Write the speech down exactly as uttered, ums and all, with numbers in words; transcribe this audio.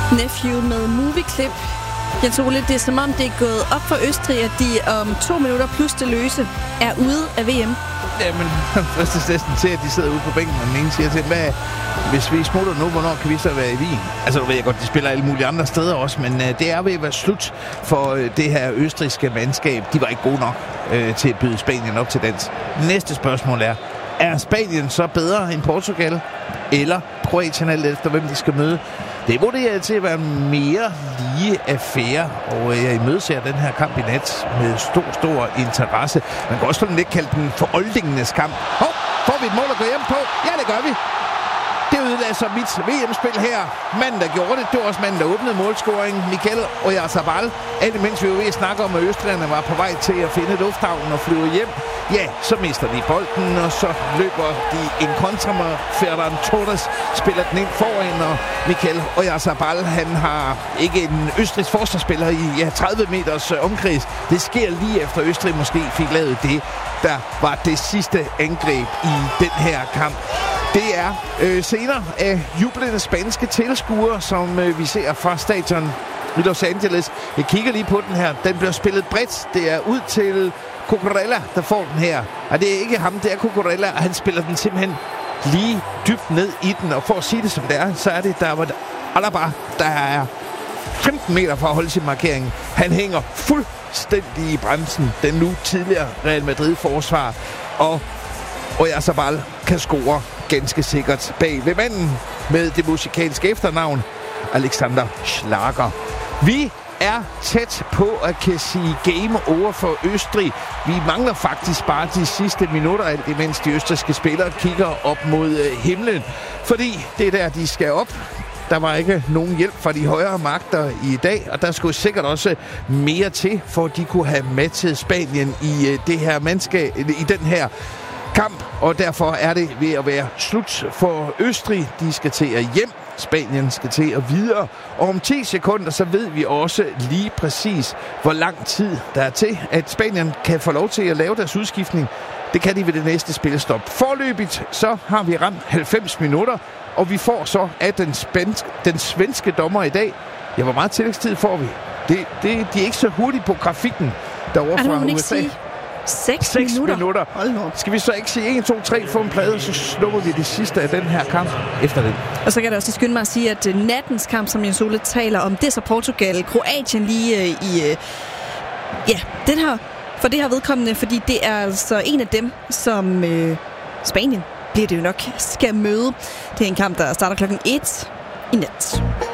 Nephew med Movieklip. Jens Ole, det er som om, det er gået op for Østrig, at de om to minutter plus det løse er ude af V M. Jamen, først næsten til, at de sidder ude på bænken, og den ene siger til, hvad, hvis vi smutter nu, hvornår kan vi så være i Wien? Altså, nu ved jeg godt, de spiller alle mulige andre steder også, men uh, det er ved at være slut for uh, det her østrigske mandskab. De var ikke gode nok uh, til at byde Spanien op til dans. Næste spørgsmål er, er Spanien så bedre end Portugal eller Kroatien, alt efter hvem de skal møde? Det vurderer til at være mere lige affære, og jeg imødeser den her kamp i nat med stor, stor interesse. Man kan også sådan lidt kalde den for oldingenes kamp. Hov, får vi et mål at gå hjem på? Ja, det gør vi. Det udlader mit V M-spil her. Manden, der gjorde det, det var også manden, der åbnede målscoringen. Mikel Oyarzabal. Alt mens vi var ved at snakke om, at østrigerne var på vej til at finde lufthavnen og flyve hjem. Ja, så mister de bolden, og så løber de en kontra med Ferran Torres, spiller den ind foran, og Mikel Oyarzabal, han har ikke en østrigsk forsvarsspiller i ja, tredive meters omkreds. Det sker lige efter Østrig måske fik lavet det, der var det sidste angreb i den her kamp. Det er øh, scener af jublende spanske tilskuere, som øh, vi ser fra stadion i Los Angeles. Jeg kigger lige på den her. Den bliver spillet bredt. Det er ud til Cucurella, der får den her. Og det er ikke ham, det er Cucurella, og han spiller den simpelthen lige dybt ned i den. Og for at sige det som det er, så er det der, hvor Alaba, der er femten meter fra at holde sin markering. Han hænger fuldstændig i bremsen, den nu tidligere Real Madrid-forsvar. Og Oyarzabal kan score ganske sikkert bag ved manden med det musikalske efternavn Alexander Schlager. Vi er tæt på at kan sige game over for Østrig. Vi mangler faktisk bare de sidste minutter, alt imens de østrigske spillere kigger op mod himlen. Fordi det er der, de skal op. Der var ikke nogen hjælp fra de højere magter i dag, og der skulle sikkert også mere til, for at de kunne have matchet Spanien i det her mandskab, i den her kamp, og derfor er det ved at være slut for Østrig. De skal til at hjem. Spanien skal til at videre. Og om ti sekunder, så ved vi også lige præcis, hvor lang tid der er til, at Spanien kan få lov til at lave deres udskiftning. Det kan de ved det næste spillestop. Forløbigt, så har vi ramt halvfems minutter, og vi får så af den, spansk, den svenske dommer i dag. Ja, hvor meget tillægstid får vi? Det, det, de er ikke så hurtigt på grafikken derovre fra U S A. Seks, Seks minutter. minutter. Skal vi så ikke sige en, to, tre, få en plade, så slår vi det sidste af den her kamp efter den. Og så kan jeg også skynde mig at sige, at nattens kamp, som Jens Ole taler om, det er så Portugal, Kroatien lige øh, i... Øh, ja, den her, for det her vedkommende, fordi det er altså en af dem, som øh, Spanien bliver det jo nok skal møde. Det er en kamp, der starter klokken et i nat.